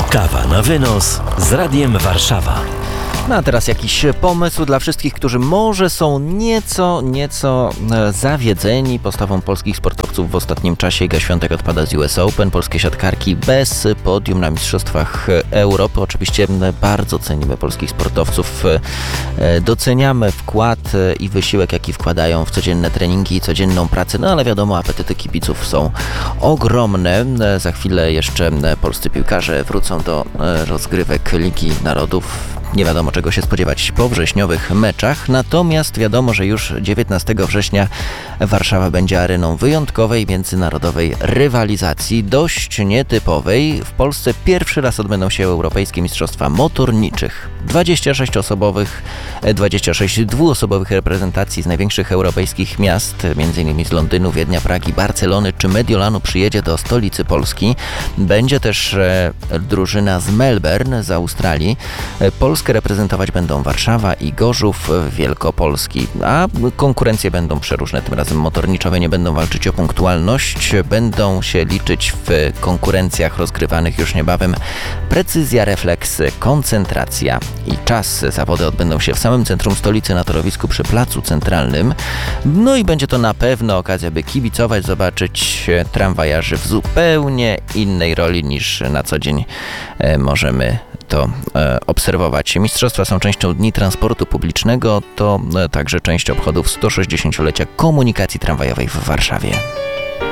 Kawa na wynos z Radiem Warszawa. No a teraz jakiś pomysł dla wszystkich, którzy może są nieco zawiedzeni postawą polskich sportowców w ostatnim czasie. Iga Świątek odpada z US Open, polskie siatkarki bez podium na Mistrzostwach Europy. Oczywiście bardzo cenimy polskich sportowców, doceniamy wkład i wysiłek, jaki wkładają w codzienne treningi i codzienną pracę, no ale wiadomo, apetyty kibiców są ogromne. Za chwilę jeszcze polscy piłkarze wrócą do rozgrywek Ligi Narodów. Nie wiadomo, czego się spodziewać po wrześniowych meczach, natomiast wiadomo, że już 19 września Warszawa będzie areną wyjątkowej międzynarodowej rywalizacji, dość nietypowej. W Polsce pierwszy raz odbędą się Europejskie Mistrzostwa Motorniczych. 26 dwuosobowych reprezentacji z największych europejskich miast, m.in. z Londynu, Wiednia, Pragi, Barcelony czy Mediolanu przyjedzie do stolicy Polski. Będzie też drużyna z Melbourne, z Australii. Polskę reprezentować będą Warszawa i Gorzów Wielkopolski, a konkurencje będą przeróżne. Tym razem motorniczowe nie będą walczyć o punktualność, będą się liczyć w konkurencjach rozgrywanych już niebawem precyzja, refleks, koncentracja i czas. Zawody odbędą się w samym centrum stolicy na torowisku przy Placu Centralnym. No i będzie to na pewno okazja, by kibicować, zobaczyć tramwajarzy w zupełnie innej roli niż na co dzień możemy to obserwować. Mistrzostwa są częścią Dni Transportu Publicznego, to także część obchodów 160-lecia komunikacji tramwajowej w Warszawie.